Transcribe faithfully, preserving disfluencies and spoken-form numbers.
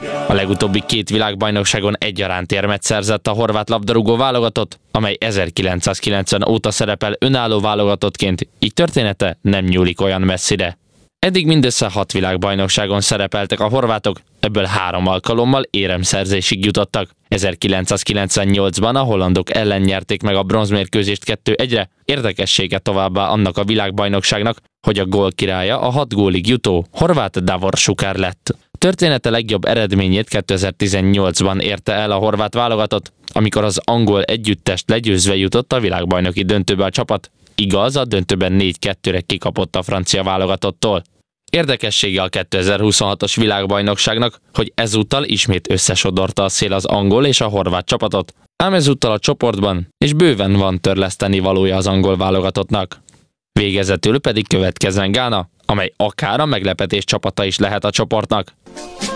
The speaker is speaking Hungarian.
A legutóbbi két világbajnokságon egyaránt érmet szerzett a horvát labdarúgó válogatott, amely ezerkilencszázkilencven óta szerepel önálló válogatottként, így története nem nyúlik olyan messzire. Eddig mindössze hat világbajnokságon szerepeltek a horvátok, ebből három alkalommal éremszerzésig jutottak. ezerkilencszázkilencvennyolcban a hollandok ellen nyerték meg a bronzmérkőzést kettő egyre, érdekessége továbbá annak a világbajnokságnak, hogy a gól királya a hat gólig jutó horvát Davor Šuker lett. Története legjobb eredményét kétezer-tizennyolcban érte el a horvát válogatott, amikor az angol együttest legyőzve jutott a világbajnoki döntőbe a csapat. Igaz, a döntőben négy kettőre kikapott a francia válogatottól. Érdekessége a kétezer-huszonhatos világbajnokságnak, hogy ezúttal ismét összesodorta a szél az angol és a horvát csapatot, ám ezúttal a csoportban, és bőven van törleszteni valója az angol válogatottnak. Végezetül pedig következzen Gána, amely akár a meglepetés csapata is lehet a csoportnak.